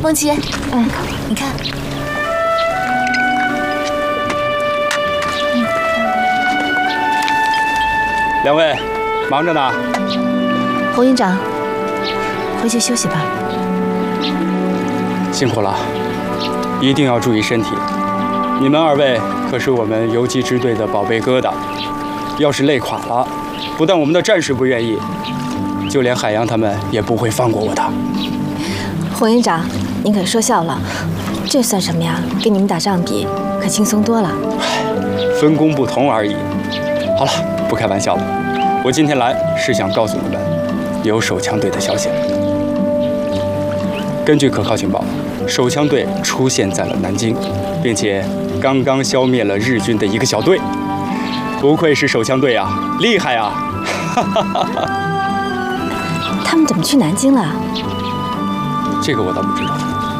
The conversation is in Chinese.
梦琪，你看， 两位忙着呢。 侯营长，回去休息吧。 辛苦了，一定要注意身体。你们二位可是我们游击支队的宝贝疙瘩，要是累垮了，不但我们的战士不愿意，就连海洋他们也不会放过我的。 侯营长，您可说笑了，这算什么呀？跟你们打仗比，可轻松多了。 分工不同而已。好了，不开玩笑了。我今天来是想告诉你们，有手枪队的消息。根据可靠情报，手枪队出现在了南京，并且刚刚消灭了日军的一个小队。不愧是手枪队啊，厉害啊！ 他们怎么去南京了？ 这个我倒不知道。